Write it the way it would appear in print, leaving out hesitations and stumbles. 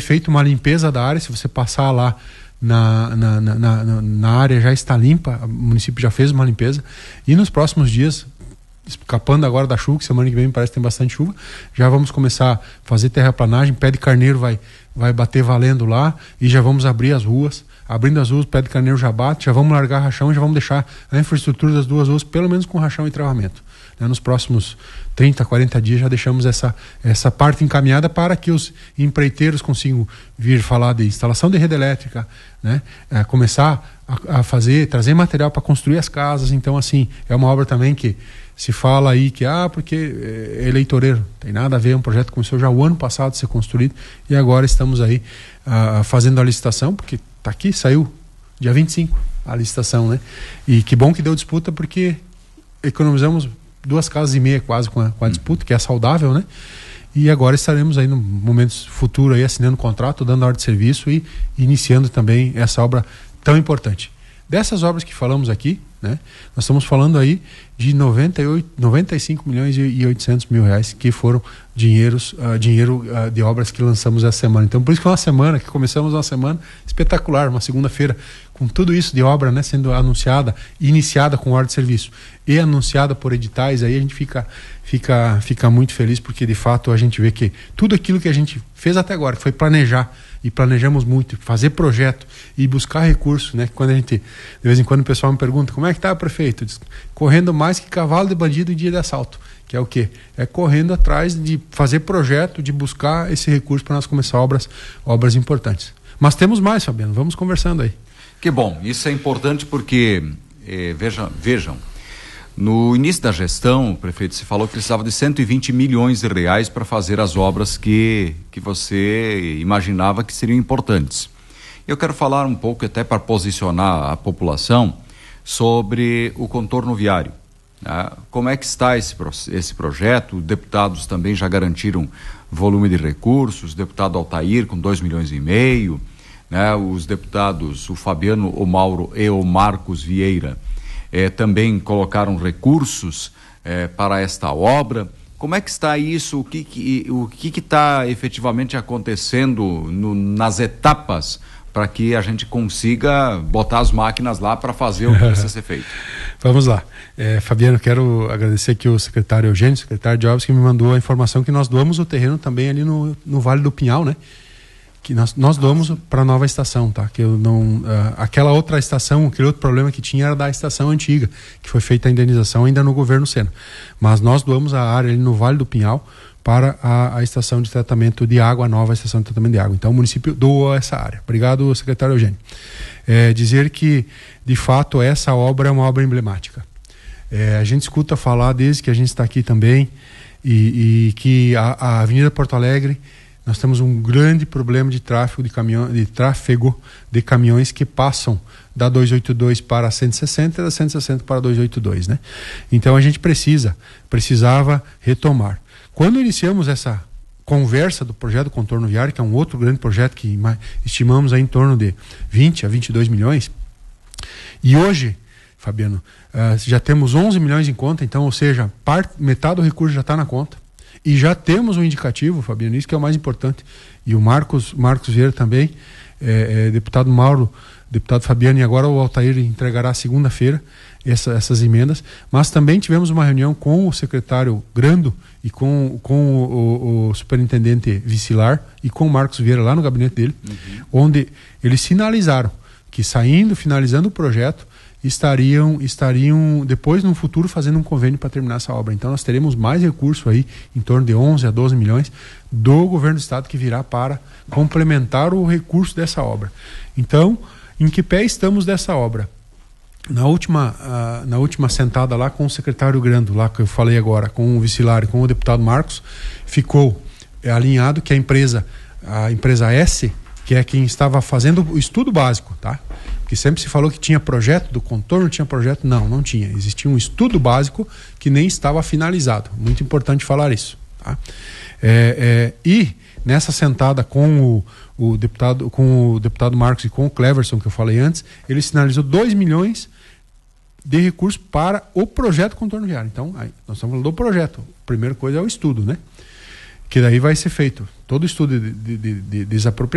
feito uma limpeza da área. Se você passar lá na área, já está limpa, o município já fez uma limpeza, e nos próximos dias, escapando agora da chuva, que semana que vem parece que tem bastante chuva, já vamos começar a fazer terraplanagem. Pé de carneiro vai bater valendo lá, e já vamos abrir as ruas. Abrindo as ruas, o pé de carneiro já bate, já vamos largar rachão e já vamos deixar a infraestrutura das duas ruas pelo menos com rachão e travamento. Nos próximos 30, 40 dias já deixamos essa parte encaminhada para que os empreiteiros consigam vir falar de instalação de rede elétrica, né? Começar a trazer material para construir as casas. Então, assim, é uma obra também que se fala aí que, porque é eleitoreiro. Tem nada a ver, é um projeto que começou já o ano passado a ser construído, e agora estamos aí fazendo a licitação, porque está aqui, saiu dia 25 a licitação, né? E que bom que deu disputa, porque economizamos 2,5 casas quase com a disputa, que é saudável, né? E agora estaremos aí no momento futuro aí assinando contrato, dando ordem de serviço e iniciando também essa obra tão importante. Dessas obras que falamos aqui, né, nós estamos falando aí de 95 milhões e 800 mil reais que foram dinheiro de obras que lançamos essa semana. Então, por isso que é uma semana, que começamos uma semana espetacular, uma segunda-feira, com tudo isso de obra, né, sendo anunciada, iniciada com ordem de serviço e anunciada por editais. Aí a gente fica muito feliz, porque de fato a gente vê que tudo aquilo que a gente fez até agora, que foi planejar, e planejamos muito, fazer projeto e buscar recursos, né? Quando de vez em quando o pessoal me pergunta: como é que está, prefeito? Diz, correndo mais que cavalo de bandido em dia de assalto. Que é o quê? É correndo atrás de fazer projeto, de buscar esse recurso para nós começar obras importantes. Mas temos mais, Fabiano, vamos conversando aí. Que bom, isso é importante porque, vejam, no início da gestão, prefeito, você falou que precisava de 120 milhões de reais para fazer as obras que você imaginava que seriam importantes. Eu quero falar um pouco, até para posicionar a população, sobre o contorno viário. Né? Como é que está esse projeto? Deputados também já garantiram volume de recursos, deputado Altair com 2,5 milhões, né? Os deputados, o Fabiano, o Mauro e o Marcos Vieira, também colocaram recursos para esta obra. Como é que está isso? O que está efetivamente acontecendo nas etapas para que a gente consiga botar as máquinas lá para fazer o que precisa ser feito? Vamos lá. Fabiano, quero agradecer aqui o secretário Eugênio, secretário de Obras, que me mandou a informação que nós doamos o terreno também ali no Vale do Pinhal, né? Que nós doamos para a nova estação, tá? Que eu não, aquela outra estação, aquele outro problema que tinha era da estação antiga, que foi feita a indenização ainda no governo Sena. Mas nós doamos a área ali no Vale do Pinhal para a estação de tratamento de água, a nova estação de tratamento de água. Então o município doou essa área. Obrigado, secretário Eugênio. Dizer que, de fato, essa obra é uma obra emblemática. A gente escuta falar, desde que a gente está aqui também, e que a Avenida Porto Alegre, nós temos um grande problema de tráfego de caminhões que passam da 282 para a 160 e da 160 para a 282, né? Então a gente precisava retomar. Quando iniciamos essa conversa do projeto do contorno viário, que é um outro grande projeto que estimamos aí em torno de 20 a 22 milhões, e hoje, Fabiano, já temos 11 milhões em conta, então, ou seja, metade do recurso já está na conta. E já temos um indicativo, Fabiano, isso que é o mais importante. E o Marcos Vieira também, deputado Mauro, deputado Fabiano, e agora o Altair entregará segunda-feira essas emendas. Mas também tivemos uma reunião com o secretário Grando e com o superintendente Vicilar e com o Marcos Vieira lá no gabinete dele, onde eles sinalizaram que finalizando o projeto, estariam depois no futuro fazendo um convênio para terminar essa obra. Então nós teremos mais recurso aí, em torno de 11 a 12 milhões do governo do estado, que virá para complementar o recurso dessa obra. Então, em que pé estamos dessa obra? Na última sentada lá com o secretário Grando, lá que eu falei agora, com o Vicilar e com o deputado Marcos, ficou alinhado que a empresa S, que é quem estava fazendo o estudo básico, tá? Porque sempre se falou que tinha projeto do contorno, tinha projeto. Não tinha. Existia um estudo básico que nem estava finalizado. Muito importante falar isso. Tá? E nessa sentada com o deputado Marcos e com o Cleverson, que eu falei antes, ele sinalizou 2 milhões de recursos para o projeto contorno viário. Então, aí, nós estamos falando do projeto. A primeira coisa é o estudo, né? Que daí vai ser feito todo o estudo de desapropriação,